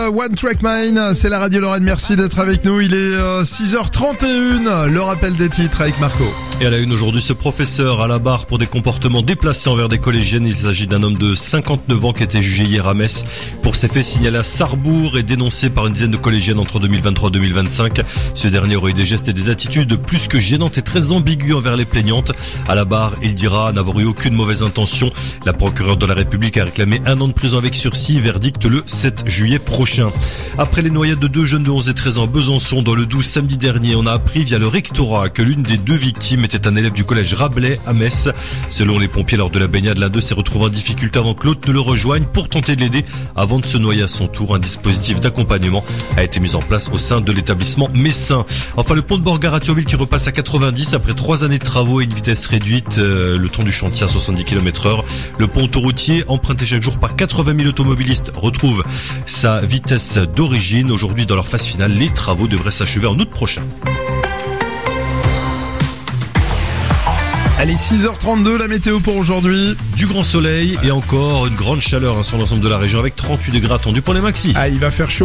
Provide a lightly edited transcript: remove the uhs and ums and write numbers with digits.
One Track Mind, c'est la radio Lorraine, merci d'être avec nous, il est 6h31, le rappel des titres avec Marco. Et à la une aujourd'hui, ce professeur à la barre pour des comportements déplacés envers des collégiennes. Il s'agit d'un homme de 59 ans qui a été jugé hier à Metz pour ses faits signalés à Sarrebourg et dénoncés par une dizaine de collégiennes entre 2023 et 2025. Ce dernier aurait eu des gestes et des attitudes plus que gênantes et très ambiguës envers les plaignantes. À la barre, il dira n'avoir eu aucune mauvaise intention. La procureure de la République a réclamé 1 an de prison avec sursis, verdict le 7 juillet prochain. Après les noyades de 2 jeunes de 11 et 13 ans à Besançon dans le Doubs samedi dernier, on a appris via le rectorat que l'une des 2 victimes était un élève du collège Rabelais à Metz. Selon les pompiers, lors de la baignade, l'un d'eux s'est retrouvé en difficulté avant que l'autre ne le rejoigne pour tenter de l'aider avant de se noyer à son tour. Un dispositif d'accompagnement a été mis en place au sein de l'établissement messin. Enfin, le pont de Borgard à Thionville qui repasse à 90 après 3 années de travaux et une vitesse réduite, le temps du chantier à 70 km/h. Le pont autoroutier, emprunté chaque jour par 80 000 automobilistes, retrouve sa vitesse d'origine. Aujourd'hui, dans leur phase finale, les travaux devraient s'achever en août prochain. Allez, 6h32, la météo pour aujourd'hui. Du grand soleil et encore une grande chaleur sur l'ensemble de la région avec 38 degrés attendus pour les maxis. Ah, il va faire chaud.